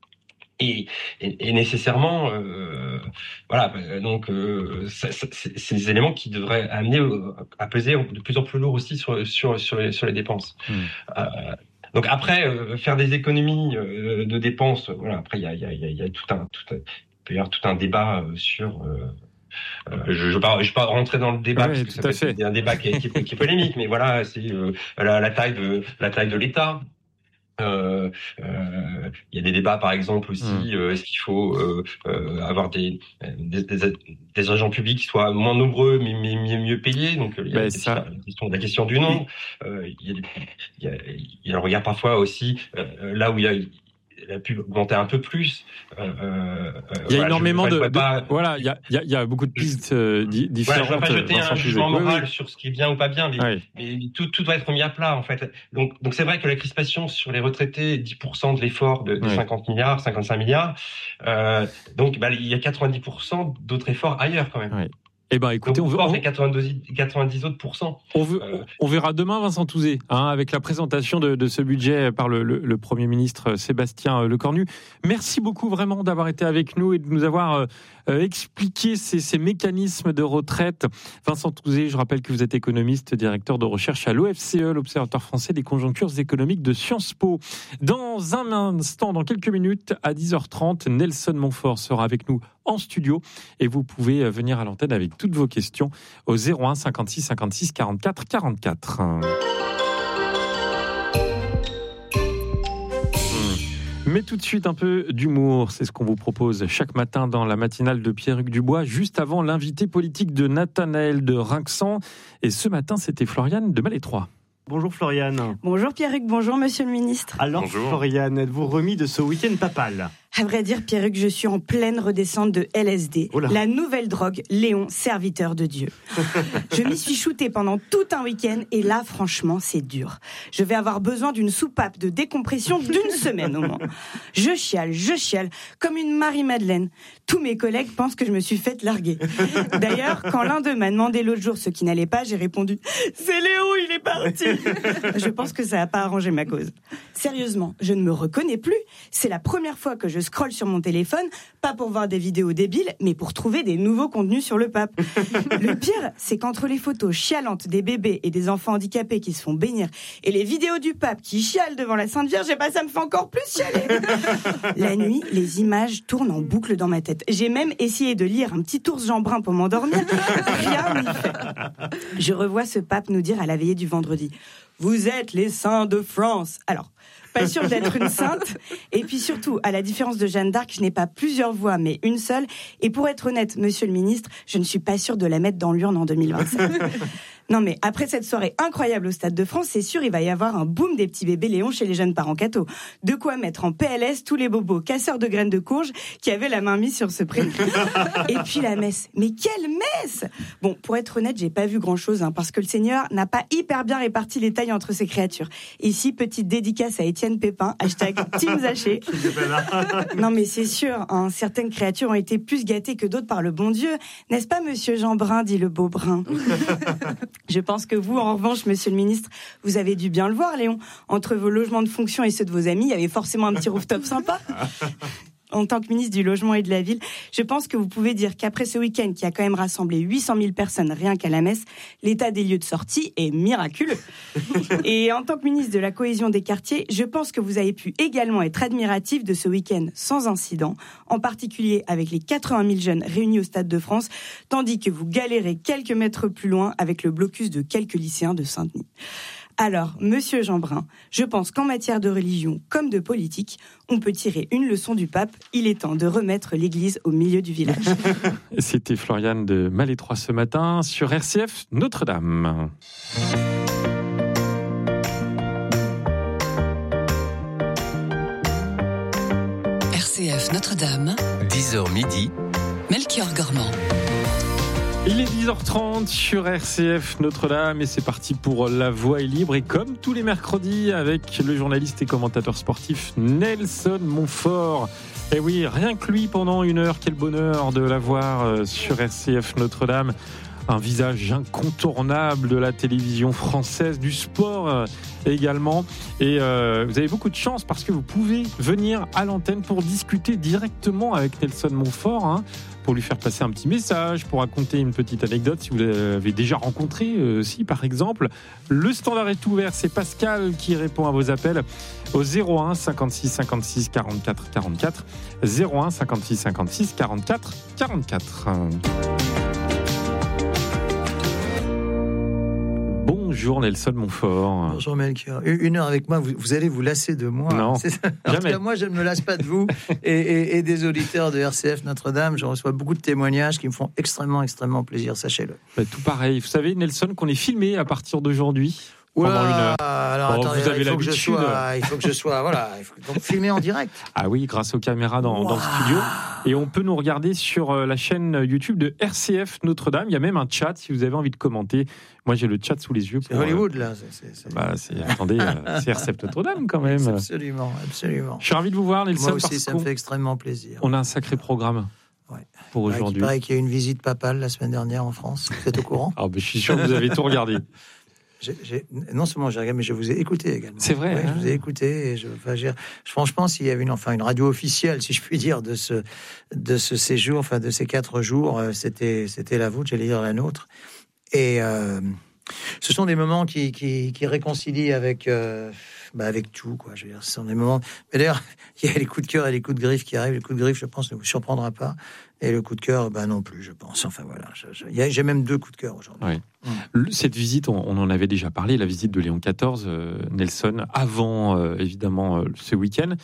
Et, et, et nécessairement, euh, voilà, donc euh, ça, ça, c'est, c'est des éléments qui devraient amener à peser de plus en plus lourd aussi sur sur sur les, sur les dépenses. Mmh. Euh, Donc après, euh, faire des économies euh, de dépenses, voilà. Après, il y a, il y a, il y a tout un, tout un, il peut y avoir tout un débat euh, sur. Euh, euh, je ne vais pas, je vais pas rentrer dans le débat oui, parce que ça fait un débat qui est, qui est, qui est polémique, mais voilà, c'est euh, la, la taille de la taille de l'État. Euh, euh, il y a des débats, par exemple aussi. Mmh. Euh, est-ce qu'il faut euh, euh, avoir des, des, des, des agents publics qui soient moins nombreux mais, mais mieux, mieux payés? Donc il y a ben, la, la, question, la question du nombre. Euh, il, y a, il, y a, il y a le regard parfois aussi euh, là où il y a la pub augmenter un peu plus. Euh, euh, il y a voilà, énormément je, de, pas, de voilà, il y a, il y a, il y a beaucoup de pistes euh, différentes. Voilà, je ne vais pas jeter un jugement moral oui, oui. sur ce qui est bien ou pas bien, mais, oui. mais tout, tout doit être mis à plat en fait. Donc, donc c'est vrai que la crispation sur les retraités, dix pour cent de l'effort de, de oui. cinquante milliards, cinquante-cinq milliards, euh, donc bah, il y a quatre-vingt-dix pour cent d'autres efforts ailleurs quand même. Oui. Eh ben, écoutez, donc, on, veut, on fait quatre-vingt-dix, quatre-vingt-dix autres pourcents. On, veut, euh, on verra demain Vincent Touzé, hein, avec la présentation de, de ce budget par le, le, le Premier ministre Sébastien Lecornu. Merci beaucoup vraiment d'avoir été avec nous et de nous avoir euh, expliqué ces, ces mécanismes de retraite. Vincent Touzé, je rappelle que vous êtes économiste, directeur de recherche à l'O F C E, l'Observatoire français des conjonctures économiques de Sciences Po. Dans un instant, dans quelques minutes, à dix heures trente, Nelson Montfort sera avec nous en studio et vous pouvez venir à l'antenne avec toutes vos questions au zéro un cinquante-six cinquante-six quarante-quatre quarante-quatre. Mais tout de suite un peu d'humour, c'est ce qu'on vous propose chaque matin dans la matinale de Pierre-Hugues Dubois, juste avant l'invité politique de Nathanaël de Rinxan. Et ce matin, c'était Floriane de Malétroit. Bonjour Floriane. Bonjour Pierre-Hugues, bonjour Monsieur le Ministre. Alors bonjour. Floriane, êtes-vous remis de ce week-end papal ? À vrai dire, Pierre-Hugues, je suis en pleine redescente de L S D. Oh la nouvelle drogue, Léon, serviteur de Dieu. Je m'y suis shootée pendant tout un week-end et là, franchement, c'est dur. Je vais avoir besoin d'une soupape de décompression d'une semaine au moins. Je chiale, je chiale, comme une Marie-Madeleine. Tous mes collègues pensent que je me suis faite larguer. D'ailleurs, quand l'un d'eux m'a demandé l'autre jour ce qui n'allait pas, j'ai répondu « C'est Léo, il est parti !» Je pense que ça n'a pas arrangé ma cause. Sérieusement, je ne me reconnais plus. C'est la première fois que je scrolle sur mon téléphone, pas pour voir des vidéos débiles, mais pour trouver des nouveaux contenus sur le pape. Le pire, c'est qu'entre les photos chialantes des bébés et des enfants handicapés qui se font bénir et les vidéos du pape qui chiale devant la Sainte Vierge, et bah ça me fait encore plus chialer. La nuit, les images tournent en boucle dans ma tête. J'ai même essayé de lire un petit ours Jean Brun pour m'endormir. Rien n'y fait. Je revois ce pape nous dire à la veillée du vendredi « Vous êtes les saints de France ». Alors, pas sûre d'être une sainte. Et puis surtout, à la différence de Jeanne d'Arc, je n'ai pas plusieurs voix, mais une seule. Et pour être honnête, Monsieur le Ministre, je ne suis pas sûre de la mettre dans l'urne en deux mille vingt-cinq. Non mais après cette soirée incroyable au Stade de France, c'est sûr il va y avoir un boom des petits bébés Léon chez les jeunes parents cathos. De quoi mettre en P L S tous les bobos casseurs de graines de courge qui avaient la main mise sur ce prénom. Et puis la messe. Mais quelle messe! Bon, pour être honnête, j'ai pas vu grand-chose hein, parce que le Seigneur n'a pas hyper bien réparti les tailles entre ses créatures. Ici, petite dédicace à Étienne Pépin, hashtag Team Zaché. Non mais c'est sûr, hein, certaines créatures ont été plus gâtées que d'autres par le bon Dieu. N'est-ce pas, monsieur Jean Brun, dit le beau Brun. Je pense que vous, en revanche, monsieur le ministre, vous avez dû bien le voir, Léon. Entre vos logements de fonction et ceux de vos amis, il y avait forcément un petit rooftop sympa. En tant que ministre du Logement et de la Ville, je pense que vous pouvez dire qu'après ce week-end qui a quand même rassemblé huit cent mille personnes rien qu'à la messe, l'état des lieux de sortie est miraculeux. Et en tant que ministre de la Cohésion des quartiers, je pense que vous avez pu également être admiratif de ce week-end sans incident, en particulier avec les quatre-vingt mille jeunes réunis au Stade de France, tandis que vous galérez quelques mètres plus loin avec le blocus de quelques lycéens de Saint-Denis. Alors, monsieur Jean Brun, je pense qu'en matière de religion comme de politique, on peut tirer une leçon du pape. Il est temps de remettre l'église au milieu du village. C'était Floriane de Malétroit ce matin sur R C F Notre-Dame. R C F Notre-Dame, dix heures midi, Melchior Gormand. Il est dix heures trente sur R C F Notre-Dame et c'est parti pour La Voix est libre. Et comme tous les mercredis avec le journaliste et commentateur sportif Nelson Montfort. Et oui, rien que lui pendant une heure, quel bonheur de l'avoir sur R C F Notre-Dame. Un visage incontournable de la télévision française, du sport également. Et euh, vous avez beaucoup de chance parce que vous pouvez venir à l'antenne pour discuter directement avec Nelson Montfort, hein, pour lui faire passer un petit message, pour raconter une petite anecdote si vous l'avez déjà rencontré, euh, si par exemple. Le standard est ouvert, c'est Pascal qui répond à vos appels au zéro un cinquante-six cinquante-six quarante-quatre quarante-quatre, zéro un cinquante-six cinquante-six quarante-quatre quarante-quatre. Bonjour Nelson Montfort. Bonjour Melchior. Une heure avec moi, vous, vous allez vous lasser de moi. Non, c'est ça. En tout cas, moi, je ne me lasse pas de vous et, et, et des auditeurs de R C F Notre-Dame. Je reçois beaucoup de témoignages qui me font extrêmement, extrêmement plaisir, sachez-le. Bah, tout pareil. Vous savez, Nelson, qu'on est filmé à partir d'aujourd'hui. Oula, pendant une heure. Alors, bon, attendez, vous avez il, faut que je l'habitude. sois, il faut que je sois, voilà, il faut donc filmer en direct. Ah oui, grâce aux caméras dans, wow. dans le studio. Et on peut nous regarder sur la chaîne YouTube de R C F Notre-Dame. Il y a même un chat si vous avez envie de commenter. Moi, j'ai le chat sous les yeux. C'est pour, Hollywood, là. C'est, c'est... Bah, c'est, attendez, c'est R C F Notre-Dame quand même. Absolument, absolument. Je suis ravi de vous voir, Nelson. Moi aussi, parce ça me fait extrêmement plaisir. On a un sacré programme. Ouais. Pour aujourd'hui. Il paraît qu'il y a eu une visite papale la semaine dernière en France. Vous êtes au courant? Ah, ben, je suis sûr que vous avez tout regardé. J'ai, j'ai, non seulement j'ai regardé, mais je vous ai écouté également. C'est vrai. Ouais, hein. Je vous ai écouté. Et je, enfin, je, franchement, s'il y avait une, enfin, une radio officielle, si je puis dire, de ce, de ce séjour, enfin, de ces quatre jours, euh, c'était, c'était la vôtre, j'allais dire la nôtre. Et euh, ce sont des moments qui, qui, qui réconcilient avec, euh, bah, avec tout, quoi. Je veux dire, ce sont des moments. Mais d'ailleurs, il y a les coups de cœur et les coups de griffe qui arrivent. Les coups de griffe, je pense, ne vous surprendra pas. Et le coup de cœur, bah non plus, je pense. Enfin voilà, je, je, y a, j'ai même deux coups de cœur aujourd'hui. Oui. Mmh. Cette visite, on, on en avait déjà parlé, la visite de Léon quatorze, euh, Nelson, avant euh, évidemment euh, ce week-end.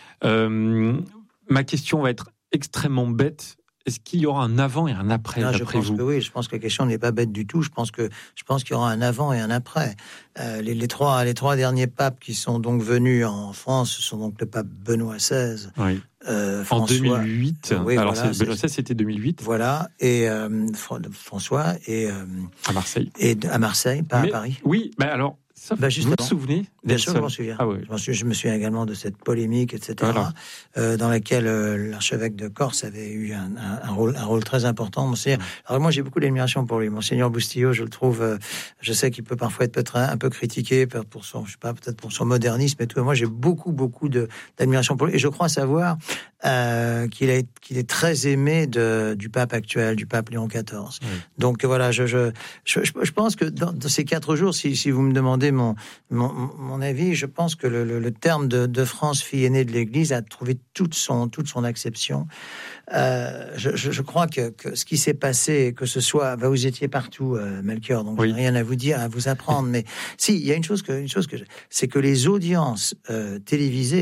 Euh, ma question va être extrêmement bête. Est-ce qu'il y aura un avant et un après, non, d'après je pense vous? Que oui, je pense que la question n'est pas bête du tout. Je pense que je pense qu'il y aura un avant et un après. Euh, les, les trois les trois derniers papes qui sont donc venus en France, ce sont donc le pape Benoît seize. Oui. Euh, en deux mille huit. Euh, oui, Alors voilà, c'est, Benoît seize, c'était deux mille huit. Voilà, et euh, François et euh, à Marseille. Et à Marseille, pas Mais, à Paris. Oui, bah alors. Ça, bah vous vous souvenez? Bien sûr, je m'en souviens. Ah oui. je, m'en souviens. Je me souviens également de cette polémique, et cetera, voilà. euh, dans laquelle euh, l'archevêque de Corse avait eu un, un, un, rôle, un rôle très important. Monseigneur. Alors moi, j'ai beaucoup d'admiration pour lui. Monseigneur Bustillo, je le trouve, euh, je sais qu'il peut parfois être peut-être un, un peu critiqué pour son, je sais pas, peut-être pour son modernisme et tout. Moi, j'ai beaucoup, beaucoup de, d'admiration pour lui. Et je crois savoir euh, qu'il, a, qu'il est très aimé de, du pape actuel, du pape Léon quatorze. Oui. Donc voilà, je, je, je, je pense que dans, dans ces quatre jours, si, si vous me demandez mon, mon mon avis, je pense que le, le, le terme de, de France, fille aînée de l'Église, a trouvé toute son, toute son acception. Euh, je, je, je crois que, que ce qui s'est passé, que ce soit, bah vous étiez partout, euh, Melchior, donc oui. J'ai rien à vous dire, à vous apprendre, mais si, il y a une chose que, une chose que, je, c'est que les audiences euh, télévisées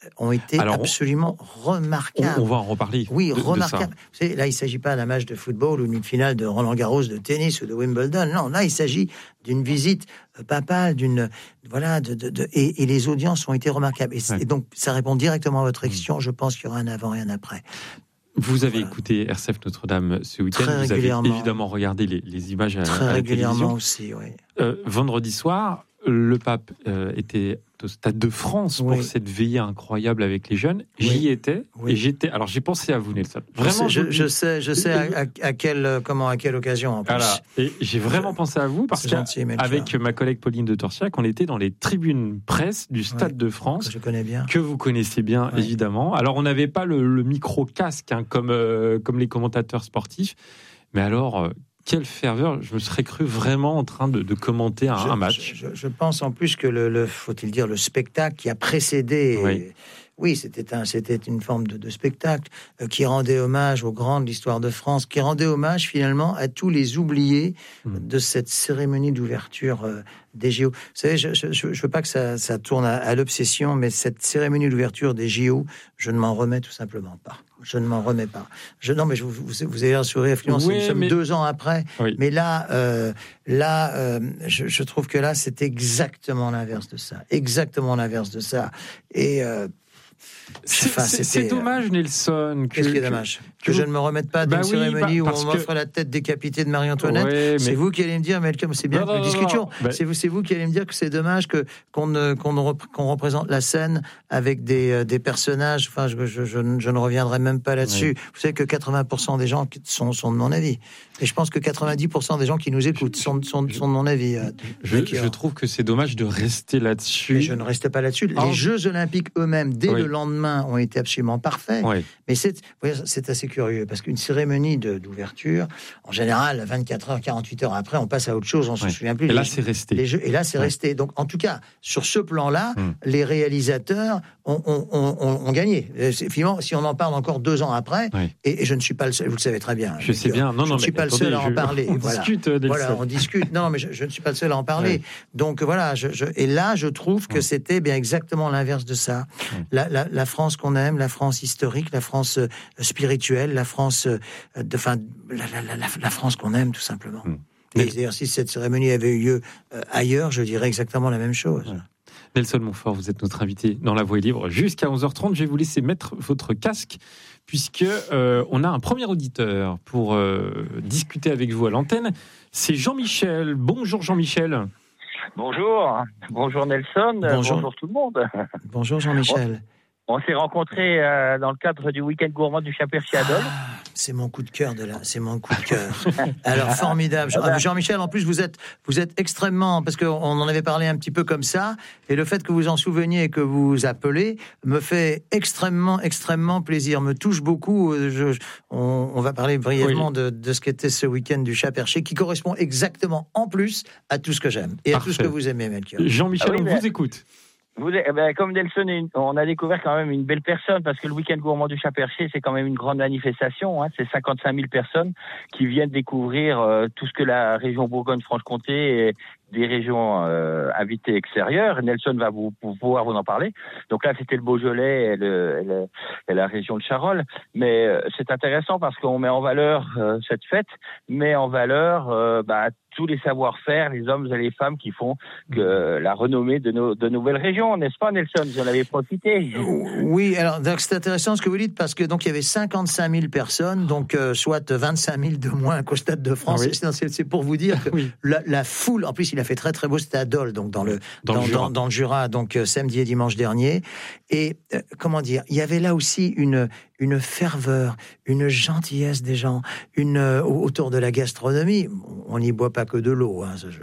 ont été Alors, absolument on, remarquables. On, on va en reparler. Oui, de, remarquables. De Vous savez, là, il ne s'agit pas d'un match de football ou d'une finale de Roland-Garros, de tennis ou de Wimbledon. Non, là, il s'agit d'une visite papale, d'une voilà, de, de, de et, et les audiences ont été remarquables. Et, ouais. et donc, ça répond directement à votre question. Mmh. Je pense qu'il y aura un avant et un après. Vous avez voilà. écouté R C F Notre-Dame ce week-end. Très vous avez évidemment regardé les, les images à, Très à la régulièrement télévision. aussi, oui. Euh, vendredi soir, le pape euh, était au Stade de France pour oui. cette veillée incroyable avec les jeunes. Oui. J'y étais oui. et j'étais. Alors j'ai pensé à vous, Nelson. Vraiment, je, je, je sais, je sais à, à, à quelle comment à quelle occasion en plus. Voilà. Et j'ai vraiment pensé à vous parce qu'avec ma collègue Pauline de Torsiac, on était dans les tribunes presse du Stade oui. de France. Que je connais bien. Que vous connaissez bien, oui. évidemment. Alors on n'avait pas le, le micro casque hein, comme euh, comme les commentateurs sportifs, mais alors. Euh, Quelle ferveur, je me serais cru vraiment en train de, de commenter un, je, un match. Je, je, je pense en plus que, le, le, faut-il dire, le spectacle qui a précédé... Oui. Et, oui, c'était, un, c'était une forme de, de spectacle euh, qui rendait hommage aux grands de l'histoire de France, qui rendait hommage finalement à tous les oubliés mmh. de cette cérémonie d'ouverture euh, des J O. Vous savez, je ne veux pas que ça, ça tourne à, à l'obsession, mais cette cérémonie d'ouverture des J O, je ne m'en remets tout simplement pas. Je ne m'en remets pas. Je, non, mais je, vous, vous avez un sourire fluent, oui, nous sommes mais... deux ans après. Oui. Mais là, euh, là euh, je, je trouve que là, c'est exactement l'inverse de ça. Exactement l'inverse de ça. Et... Euh, C'est, enfin, c'est, c'est dommage, Nelson. Que, Qu'est-ce qui est dommage Que, que je ne me remette pas d'une bah cérémonie oui, bah, où on m'offre que... la tête décapitée de Marie-Antoinette. Ouais, c'est mais... vous qui allez me dire, mais c'est bien non, que nous non, discutions. Non, bah... c'est, vous, c'est vous qui allez me dire que c'est dommage que, qu'on, ne, qu'on, ne rep... qu'on représente la scène avec des, euh, des personnages. Enfin, je, je, je, je ne reviendrai même pas là-dessus. Ouais. Vous savez que quatre-vingts pour cent des gens sont, sont de mon avis. Et je pense que quatre-vingt-dix pour cent des gens qui nous écoutent sont, sont, sont de mon avis. Euh, je, je trouve que c'est dommage de rester là-dessus. Mais je ne restais pas là-dessus. Les oh. Jeux Olympiques eux-mêmes, dès oui. le lendemain, ont été absolument parfaits. Oui. Mais c'est, c'est assez curieux, parce qu'une cérémonie de, d'ouverture, en général, vingt-quatre heures, quarante-huit heures après, on passe à autre chose, on ne oui. se souvient plus. Et là, les, c'est resté. Les jeux, et là, c'est oui. resté. Donc, en tout cas, sur ce plan-là, hum. les réalisateurs ont, ont, ont, ont gagné. C'est, finalement, si on en parle encore deux ans après, oui. et, et je ne suis pas le seul, vous le savez très bien. Je sais bien. Non, je non, ne suis mais pas attendez, le seul à en je... parler. On voilà. discute. Voilà, on discute. Non, mais je, je ne suis pas le seul à en parler. Oui. Donc, voilà. Je, je, et là, je trouve que oui. c'était bien exactement l'inverse de ça. Oui. La, la, la France qu'on aime, la France historique, la France euh, spirituelle, la France, euh, de, fin, la, la, la, la France qu'on aime, tout simplement. Mmh. Et Mais... d'ailleurs, si cette cérémonie avait eu lieu euh, ailleurs, je dirais exactement la même chose. Voilà. Nelson Montfort, vous êtes notre invité dans La Voix est libre jusqu'à onze heures trente. Je vais vous laisser mettre votre casque puisque euh, on a un premier auditeur pour euh, discuter avec vous à l'antenne. C'est Jean-Michel. Bonjour Jean-Michel. Bonjour. Bonjour Nelson. Bonjour, Bonjour tout le monde. Bonjour Jean-Michel. On, on s'est rencontrés euh, dans le cadre du week-end gourmand du Chat-Perché à Dole. Ah, c'est mon coup de cœur de là. C'est mon coup de cœur. Alors formidable. Jean, Jean-Michel, en plus vous êtes vous êtes extrêmement, parce qu'on en avait parlé un petit peu comme ça, et le fait que vous en souveniez et que vous appelez me fait extrêmement extrêmement plaisir, me touche beaucoup. Je, je, on, on va parler brièvement oui. de, de ce qu'était ce week-end du Chat-Perché, qui correspond exactement en plus à tout ce que j'aime et Parfait. à tout ce que vous aimez, Melchior. Jean-Michel, ah oui, on mais... vous écoute. Vous, eh ben, comme Nelson, on a découvert quand même une belle personne, parce que le week-end gourmand du Chat-Perché, c'est quand même une grande manifestation. Hein, c'est cinquante-cinq mille personnes qui viennent découvrir euh, tout ce que la région Bourgogne-Franche-Comté et des régions euh, invitées extérieures. Nelson va vous, vous pouvoir vous en parler. Donc là, c'était le Beaujolais et, le, et, le, et la région de Charolles. Mais euh, c'est intéressant parce qu'on met en valeur euh, cette fête, met en valeur euh, bah, tous les savoir-faire, les hommes et les femmes qui font que euh, la renommée de nos de nouvelles régions, n'est-ce pas, Nelson? Vous en avez profité. Oui, alors donc c'est intéressant ce que vous dites, parce que donc il y avait cinquante-cinq mille personnes, donc euh, soit vingt-cinq mille de moins qu'au Stade de France. Ah oui. c'est, c'est pour vous dire que oui. la, la foule, en plus il a fait très très beau, c'était à Dole, donc dans le dans, dans, le, Jura. Dans, dans le Jura, donc euh, samedi et dimanche dernier. Et euh, comment dire, il y avait là aussi une une ferveur, une gentillesse des gens, une euh, autour de la gastronomie. On n'y boit pas que de l'eau, hein. Je,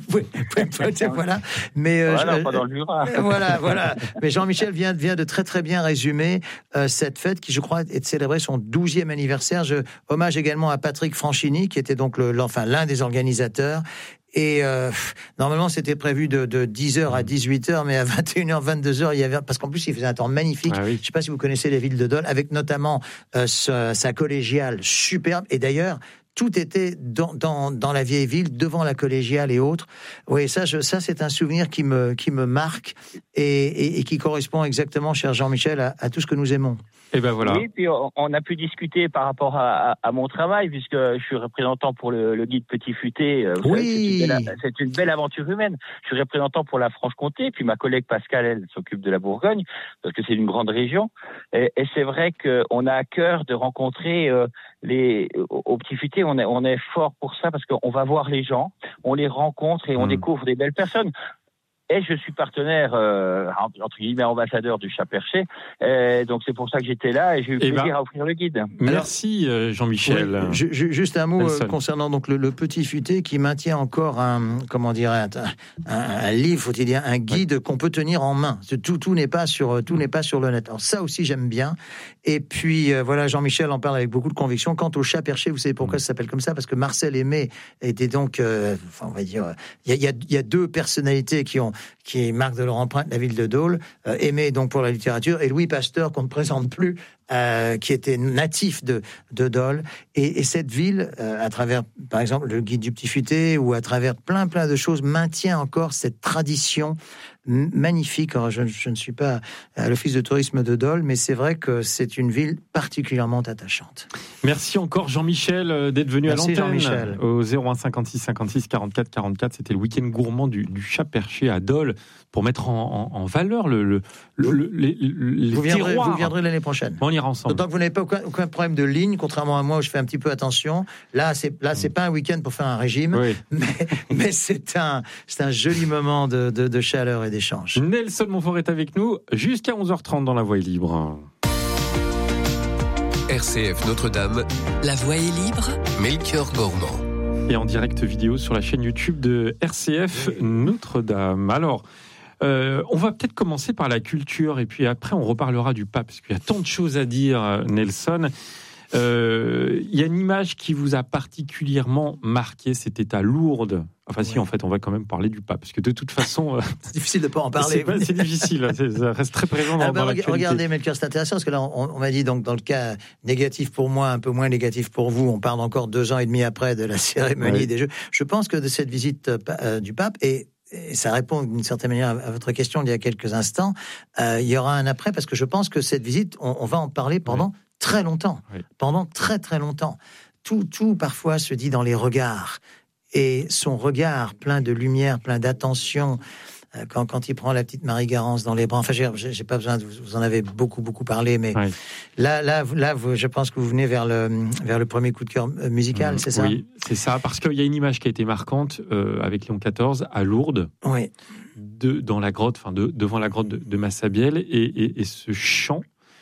je, voilà. Mais euh, voilà, je, pas dans le Jura. Voilà, voilà. Mais Jean-Michel vient vient de très très bien résumer euh, cette fête qui, je crois, est de célébrer son douzième anniversaire. Je hommage également à Patrick Franchini, qui était donc le, enfin l'un des organisateurs. Et euh, normalement, c'était prévu de, de dix heures à dix-huit heures, mais à vingt et une heures, vingt-deux heures, il y avait, parce qu'en plus, il faisait un temps magnifique. Ah oui. Je ne sais pas si vous connaissez les villes de Dole, avec notamment euh, sa, sa collégiale superbe. Et d'ailleurs, tout était dans, dans, dans la vieille ville, devant la collégiale et autres. Oui, ça, je, ça c'est un souvenir qui me, qui me marque et, et, et qui correspond exactement, cher Jean-Michel, à, à tout ce que nous aimons. Et ben voilà. Oui, puis on a pu discuter par rapport à, à, à mon travail, puisque je suis représentant pour le, le guide Petit Futé. Vous oui. savez, c'est, une belle, c'est une belle aventure humaine. Je suis représentant pour la Franche-Comté, puis ma collègue Pascale, elle s'occupe de la Bourgogne, parce que c'est une grande région. Et, et c'est vrai qu'on a à cœur de rencontrer euh, les. Au, au Petit Futé, on est, on est fort pour ça, parce qu'on va voir les gens, on les rencontre et on mmh. découvre des belles personnes. Et je suis partenaire, euh, entre guillemets, ambassadeur du Chat Perché. Et donc, c'est pour ça que j'étais là et j'ai eu plaisir ben, à offrir le guide. Merci, Alors, Jean-Michel. Oui, ju- ju- juste un mot euh, concernant donc, le, le Petit Futé qui maintient encore un, comment dirais, un, un, un livre, faut-il dire, un guide oui. qu'on peut tenir en main. Tout, tout n'est pas sur, tout n'est pas sur le net. Alors, ça aussi, j'aime bien. Et puis, euh, voilà, Jean-Michel en parle avec beaucoup de conviction. Quant au Chat Perché, vous savez pourquoi mmh. ça s'appelle comme ça? Parce que Marcel Aimé était donc, euh, enfin, on va dire, il y a, y, y a deux personnalités qui ont qui marquent de leur empreinte la ville de Dole, euh, Aimé donc pour la littérature, et Louis Pasteur qu'on ne présente plus, euh, qui était natif de, de Dole. Et, et cette ville, euh, à travers, par exemple, le guide du Petit Futé, ou à travers plein plein de choses, maintient encore cette tradition magnifique. Alors, je, je ne suis pas à l'office de tourisme de Dole, mais c'est vrai que c'est une ville particulièrement attachante. Merci encore Jean-Michel d'être venu Merci à l'antenne Jean-Michel. Au zéro un cinquante-six cinquante-six quarante-quatre quarante-quatre. C'était le week-end gourmand du, du Chat Perché à Dole pour mettre en, en, en valeur le, le, le, le, les, les vous viendrez, terroirs. Vous viendrez l'année prochaine. On ira ensemble. Donc vous n'avez pas aucun, aucun problème de ligne, contrairement à moi où je fais un petit peu attention. Là, c'est là, c'est pas un week-end pour faire un régime, oui. mais, mais c'est un, c'est un joli moment de, de, de chaleur et d'échange. Nelson Montfort est avec nous jusqu'à onze heures trente dans La Voix est libre. R C F Notre-Dame. La Voix est libre. Melchior Gormand. Et en direct vidéo sur la chaîne YouTube de R C F Notre-Dame. Alors, euh, on va peut-être commencer par la culture et puis après on reparlera du pape, parce qu'il y a tant de choses à dire, Nelson. Euh, il y a une image qui vous a particulièrement marqué, c'était à Lourdes. Enfin, si, ouais. en fait, on va quand même parler du pape, parce que de toute façon. C'est difficile de ne pas en parler. C'est, pas, c'est difficile, c'est, ça reste très présent dans, ah bah, dans l'actualité. Regardez, Melchior, c'est intéressant, parce que là, on, on m'a dit, donc, dans le cas négatif pour moi, un peu moins négatif pour vous, on parle encore deux ans et demi après de la cérémonie ouais. des Jeux. Je pense que de cette visite euh, du pape, et. Et ça répond d'une certaine manière à votre question d'il y a quelques instants. Euh, il y aura un après, parce que je pense que cette visite, on, on va en parler pendant oui. très longtemps. Oui. Pendant très très longtemps. Tout, tout parfois se dit dans les regards. Et son regard plein de lumière, plein d'attention, euh, quand, quand il prend la petite Marie Garance dans les bras. Enfin, j'ai, j'ai pas besoin de vous, vous en avez beaucoup beaucoup parlé, mais oui. là, là, là, vous, je pense que vous venez vers le vers le premier coup de cœur musical, mmh, c'est ça? Oui, c'est ça, parce qu'il y a une image qui a été marquante euh, avec Léon quatorze à Lourdes. Oui. De, dans la grotte, enfin de, devant la grotte de, de Massabielle, et, et, et ce chant,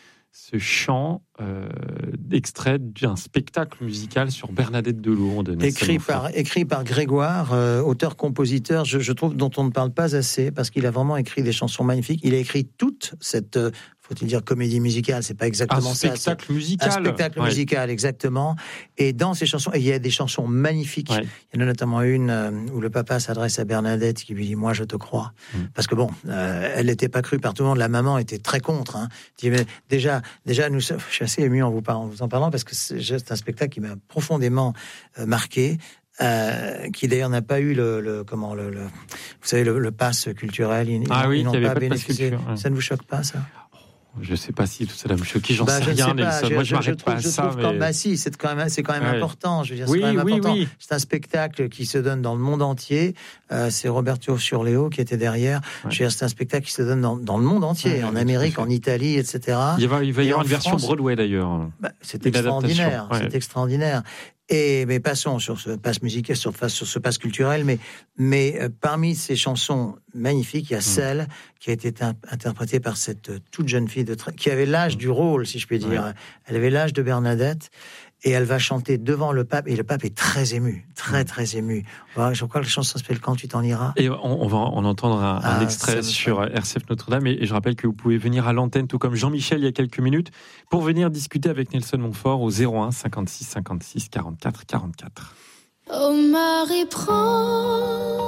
ce chant euh, extrait d'un spectacle musical sur Bernadette de Lourdes. Écrit par, écrit par Grégoire, euh, auteur-compositeur, je, je trouve, dont on ne parle pas assez, parce qu'il a vraiment écrit des chansons magnifiques. Il a écrit toute cette... Euh, faut-il dire comédie musicale, c'est pas exactement un ça. Spectacle c'est musical. Un spectacle ouais. musical, exactement. Et dans ces chansons, il y a des chansons magnifiques. Ouais. Il y en a notamment une euh, où le papa s'adresse à Bernadette qui lui dit « Moi, je te crois mmh. ». Parce que bon, euh, elle n'était pas crue par tout le monde. La maman était très contre. Hein. Dit, mais déjà, déjà, nous, je suis assez ému en vous, parlant, en vous en parlant parce que c'est, c'est un spectacle qui m'a profondément euh, marqué. Euh, qui d'ailleurs n'a pas eu le, le comment le, le vous savez le, le pass culturel. Ils, ah ils, oui, ils n'ont pas, pas bénéficié. Culture, ouais. Ça ne vous choque pas, ça? Je ne sais pas si tout ça va me choquer, j'en bah, sais rien, Nelson. Je, Moi, je, je m'arrête je trouve, pas à je ça. Trouve mais... quand, bah si, c'est quand même, c'est quand même ouais. important. Je veux dire, oui, c'est quand même oui, important. Oui. C'est un spectacle qui se donne dans le monde entier. Euh, c'est Roberto Surleo qui était derrière. Ouais. Je veux dire, c'est un spectacle qui se donne dans, dans le monde entier, ouais, en Amérique, en Italie, et cetera. Il va, il va y avoir une version France, Broadway d'ailleurs. Bah, c'est extraordinaire. Ouais. C'est extraordinaire. Et mais passons sur ce passe musical, sur, sur ce passe culturel. Mais mais euh, parmi ces chansons magnifiques, il y a mmh. celle qui a été in- interprétée par cette euh, toute jeune fille de tra- qui avait l'âge mmh. du rôle, si je puis dire. Ouais. Elle avait l'âge de Bernadette. Et elle va chanter devant le pape, et le pape est très ému, très très ému. Voilà, je crois que la chanson s'appelle Quand tu t'en iras. Et on, on va en entendre un, ah, un extrait sur R C F Notre-Dame, et, et je rappelle que vous pouvez venir à l'antenne, tout comme Jean-Michel il y a quelques minutes, pour venir discuter avec Nelson Montfort au zéro un cinquante-six cinquante-six quarante-quatre quarante-quatre. Oh Marie, prends